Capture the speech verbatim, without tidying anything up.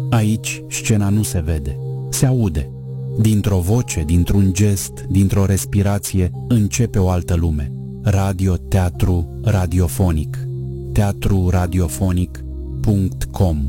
Aici scena nu se vede, se aude. Dintr-o voce, dintr-un gest, dintr-o respirație, începe o altă lume. Radio-teatru radiofonic. teatru radiofonic punct com